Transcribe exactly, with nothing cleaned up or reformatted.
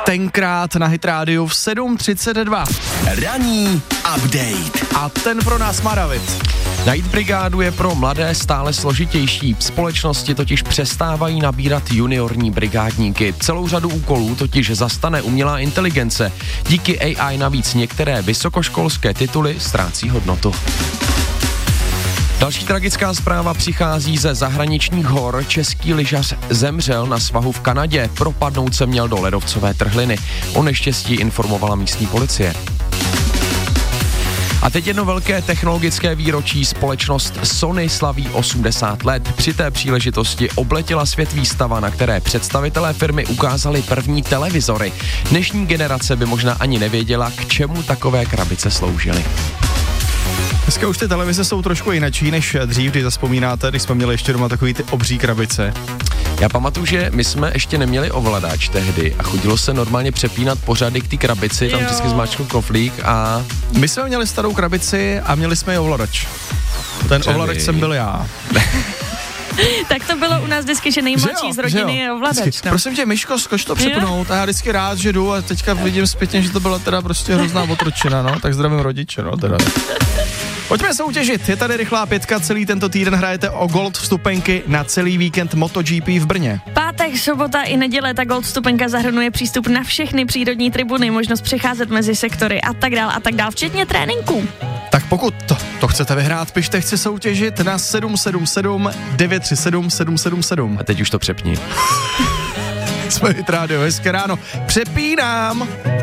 tenkrát na Hit Rádiu v sedm třicet dva. Ranní update. A ten pro nás má David. Najít brigádu je pro mladé stále složitější. Společnosti totiž přestávají nabírat juniorní brigádníky. Celou řadu úkolů totiž zastane umělá inteligence. Díky A I navíc některé vysokoškolské tituly ztrácí hodnotu. Další tragická zpráva přichází ze zahraničních hor. Český lyžař zemřel na svahu v Kanadě. Propadnout se měl do ledovcové trhliny. O neštěstí informovala místní policie. A teď jedno velké technologické výročí. Společnost Sony slaví osmdesát let. Při té příležitosti obletěla svět výstava, na které představitelé firmy ukázali první televizory. Dnešní generace by možná ani nevěděla, k čemu takové krabice sloužily. Dneska už ty televize jsou trošku jinačí než dřív, když zaspomínáte, když jsme měli ještě doma takový ty obří krabice. Já pamatuju, že my jsme ještě neměli ovladač tehdy a chodilo se normálně přepínat pořady k té krabici, tam vždycky zmáčkl koflík a... My jsme měli starou krabici a měli jsme i ovladač. Ten Čeli. ovladač jsem byl já. Tak to bylo u nás vždycky, že nejmladší z rodiny je ovladač. No. Prosím tě, Myško, zkoč to přepnout a já vždycky rád, že jdu a teďka vidím zpětně, že to byla teda prostě hrozná otročina, no, tak zdravím rodiče, no, teda. Pojďme soutěžit, je tady rychlá pětka, celý tento týden hrajete o Gold vstupenky na celý víkend MotoGP v Brně. Pátek, sobota i neděle ta Gold vstupenka zahrnuje přístup na všechny přírodní tribuny, možnost přecházet mezi sektory a tak dál a tak dál, včetně tréninku. Tak pokud to, to chcete vyhrát, pište chci soutěžit na sedm sedm sedm devět tři sedm sedm sedm sedm. A teď už to přepni. Jsme Hit Radio, hezké ráno, přepínám.